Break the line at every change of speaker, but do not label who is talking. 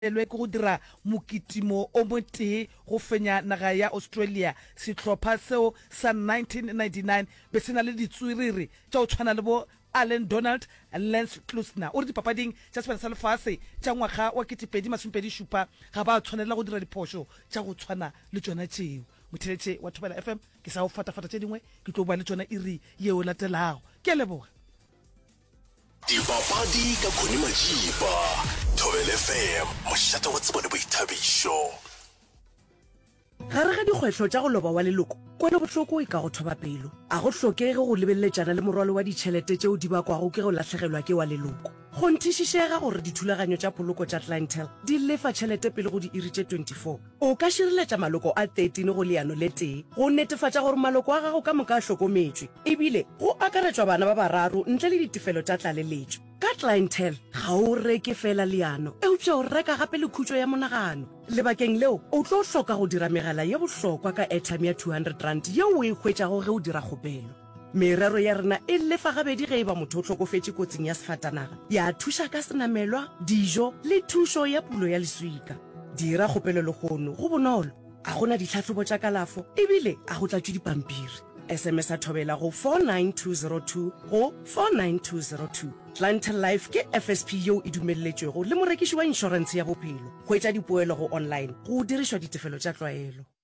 elwe ke go dira mokitimo o motee go fenya naga ya Australia setlhopha seo sa 1999 be se na le ditswiriri tša o tshwana le bo Alan Donald Lance Klusner o re dipapading tša sepana sa lefase tša ngwaga wa 2027 ga ba tshwanela go dira diphošo tša go tshwana le tšona tšeo motheletše wa Thobela FM ke sa go fatafata tše dingwe ke tlo bua le tšona iri yeo latelago ke a leboga
dipapadi ka Khune Majiba Thobela FM mošate wa tsebo le boithabišo
gare ga dikgwetlho tša go loba wa leloko kwele bohloko e ka go thoba pelo a go hlokege go lebelletšana le morwalo wa ditšhelete tšeo di bakwago ke go latlhegelwa ke wa leloko go nthišišega gore dithulaganyo tša poloko tša clientele di lefa tšhelete pele go di iri tše 24 o ka širiletša maloko a 13 go leano le tee go netefatša gore maloko a gago ka moka a hlokometšwe ebile go akaretšwa bana ba bararo ntle le ditefelo tša tlaleletšo ka clientele ga o reke fela leano eupša o reka gape le khutšo ya monagano lebakeng leo o tlo hloka go dira megala ye bohlokwa ka airtime ya 200 rand yeo o e hwetšago ge o dira kgopelo merero ya rena e lefa gabedi ge e ba motho o hlokofetše kotsing ya sefatanaga ya thuša ka senamelwa dijo le thušo ya pulo ya leswika dira kgopelo legono go bonolo a gona ditlhatlhobo tša kalafo ebile a go tlatšwe dipampiri SMS a Thobela go 49202 go 49202 Clientele Life ke FSP yeo e dumelletšwego le morekiši wa insurance ya bophelo go etša dipoelo go online go dirišwa ditefelo tša tlwaelo